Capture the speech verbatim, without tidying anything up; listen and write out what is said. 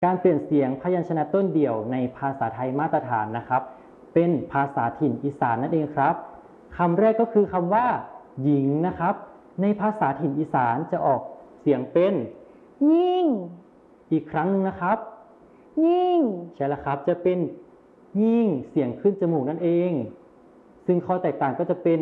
การเปลี่ยนเสียงพยัญชนะต้นเดี่ยวในภาษาไทยมาตรฐานนะครับเป็นภาษาถิ่นอีสานนั่นเองครับคำแรกก็คือคำว่าหญิงนะครับในภาษาถิ่นอีสานจะออกเสียงเป็นยิ่งอีกครั้งหนึ่งนะครับยิ่งใช่แล้วครับจะเป็นยิ่งเสียงขึ้นจมูกนั่นเองซึ่งข้อแตกต่างก็จะเป็น